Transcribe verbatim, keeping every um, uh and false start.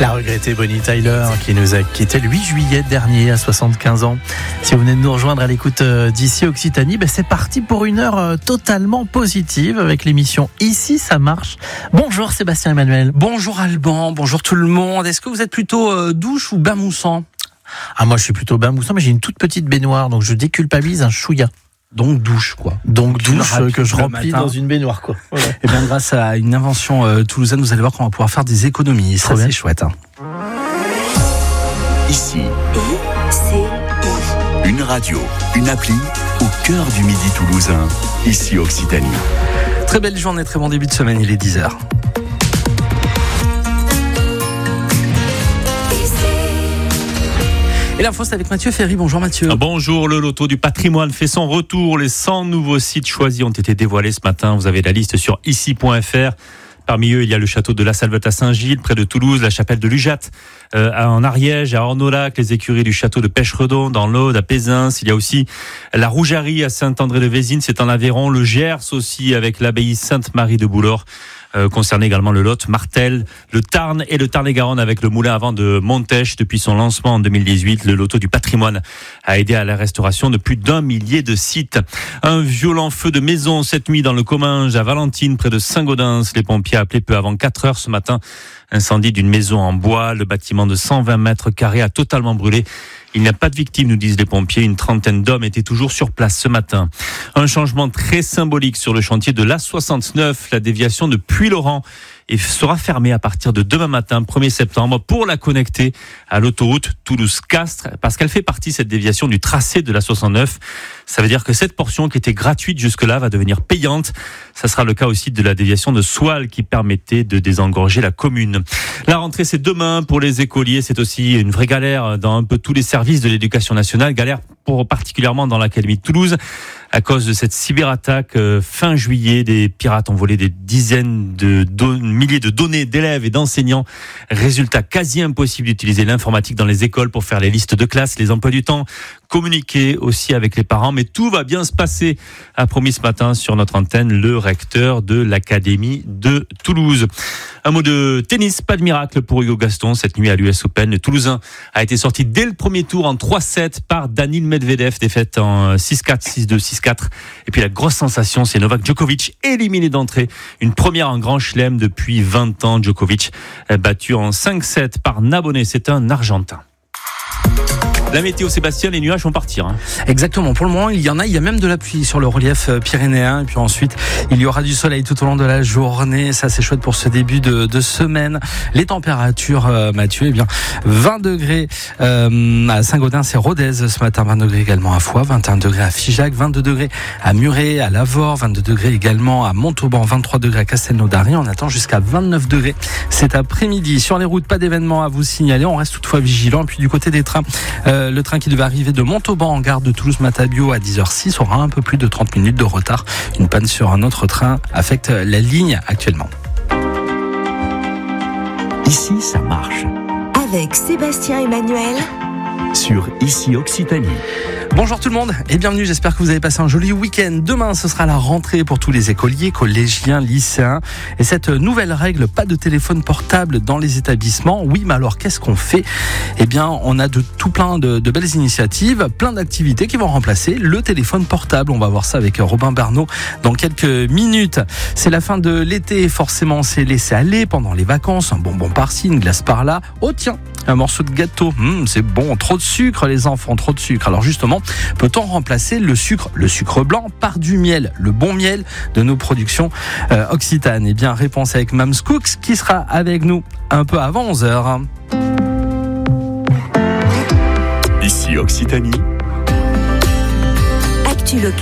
La regrettée Bonnie Tyler qui nous a quitté le huit juillet dernier à soixante-quinze ans. Si vous venez de nous rejoindre à l'écoute d'Ici Occitanie, ben c'est parti pour une heure totalement positive avec l'émission Ici ça marche. Bonjour Sébastien Emmanuel. Bonjour Alban, bonjour tout le monde. Est-ce que vous êtes plutôt euh, douche ou bain moussant ? Ah moi je suis plutôt bain moussant, mais j'ai une toute petite baignoire donc je déculpabilise un chouïa. Donc douche quoi. Donc douche que je remplis dans une baignoire quoi. Voilà. Et bien grâce à une invention euh, toulousaine, vous allez voir qu'on va pouvoir faire des économies. Ça c'est chouette. Hein. Ici, c'est une radio, une appli au cœur du midi toulousain. Ici Occitanie. Très belle journée, très bon début de semaine, il est dix heures. Et l'info, c'est avec Mathieu Ferry. Bonjour Mathieu. Ah, bonjour, le loto du patrimoine fait son retour. Les cent nouveaux sites choisis ont été dévoilés ce matin. Vous avez la liste sur ici point f r. Parmi eux, il y a le château de la Salvette à Saint-Gilles, près de Toulouse, la chapelle de Lujatte, euh, en Ariège, à Ornolac, les écuries du château de Pêche-Redon, dans l'Aude, à Pézins. Il y a aussi la Rougerie à Saint-André-de-Vésines, c'est en Aveyron, le Gers aussi, avec l'abbaye Sainte-Marie de Boulor. Euh, concernait également le Lot, Martel, le Tarn et le Tarn-et-Garonne avec le moulin à vent de Montèche. Depuis son lancement en deux mille dix-huit, le loto du patrimoine a aidé à la restauration de plus d'un millier de sites. Un violent feu de maison cette nuit dans le Comminges à Valentine, près de Saint-Gaudens. Les pompiers appelés peu avant quatre heures ce matin. Incendie d'une maison en bois. Le bâtiment de cent vingt mètres carrés a totalement brûlé. Il n'y a pas de victimes, nous disent les pompiers. Une trentaine d'hommes étaient toujours sur place ce matin. Un changement très symbolique sur le chantier de l'A soixante-neuf, la déviation de Puylaurens, et sera fermée à partir de demain matin, premier septembre, pour la connecter à l'autoroute Toulouse-Castres, parce qu'elle fait partie, cette déviation, du tracé de l'A soixante-neuf. Ça veut dire que cette portion qui était gratuite jusque-là va devenir payante. Ça sera le cas aussi de la déviation de Soile qui permettait de désengorger la commune. La rentrée, c'est demain pour les écoliers. C'est aussi une vraie galère dans un peu tous les services de l'éducation nationale. Galère pour particulièrement dans l'Académie de Toulouse à cause de cette cyberattaque euh, fin juillet. Des pirates ont volé des dizaines de do- milliers de données d'élèves et d'enseignants. Résultat, quasi impossible d'utiliser l'informatique dans les écoles pour faire les listes de classe, les emplois du temps, communiquer aussi avec les parents. Mais tout va bien se passer, a promis ce matin sur notre antenne le recteur de l'Académie de Toulouse. Un mot de tennis, pas de miracle pour Hugo Gaston cette nuit à l'U S Open. Le Toulousain a été sorti dès le premier tour en trois sept par Daniil Medvedev, défaite en six quatre, six deux, six quatre. Et puis la grosse sensation, c'est Novak Djokovic, éliminé d'entrée. Une première en Grand Chelem depuis vingt ans. Djokovic battu en cinq sept par Nabonnet, c'est un Argentin. La météo, Sébastien, les nuages vont partir. Hein. Exactement. Pour le moment, il y en a. Il y a même de la pluie sur le relief pyrénéen. Et puis ensuite, il y aura du soleil tout au long de la journée. Ça, c'est chouette pour ce début de, de semaine. Les températures, euh, Mathieu, eh bien, vingt degrés euh, à Saint-Gaudens et Rodez ce matin. vingt degrés également à Foix, vingt et un degrés à Figeac, vingt-deux degrés à Muret, à Lavore, vingt-deux degrés également à Montauban, vingt-trois degrés à Castelnaudary. On attend jusqu'à vingt-neuf degrés cet après-midi. Sur les routes, pas d'événements à vous signaler. On reste toutefois vigilant. Et puis du côté des trains, euh, le train qui devait arriver de Montauban en gare de Toulouse-Matabio à dix heures six aura un peu plus de trente minutes de retard. Une panne sur un autre train affecte la ligne actuellement. Ici, ça marche. Avec Sébastien Emmanuel sur Ici Occitanie. Bonjour tout le monde et bienvenue, j'espère que vous avez passé un joli week-end. Demain, ce sera la rentrée pour tous les écoliers, collégiens, lycéens. Et cette nouvelle règle, pas de téléphone portable dans les établissements. Oui, mais alors qu'est-ce qu'on fait ? Eh bien, on a de tout plein de, de belles initiatives, plein d'activités qui vont remplacer le téléphone portable. On va voir ça avec Robin Bernot dans quelques minutes. C'est la fin de l'été, forcément, on s'est laissé aller pendant les vacances. Un bonbon par-ci, une glace par-là. Oh tiens, un morceau de gâteau. Mmh, c'est bon, trop de sucre les enfants, trop de sucre. Alors justement, peut-on remplacer le sucre, le sucre blanc par du miel, le bon miel de nos productions euh, occitanes ? Eh bien, réponse avec Mams Cooks qui sera avec nous un peu avant onze heures. Ici Occitanie. Actu locale.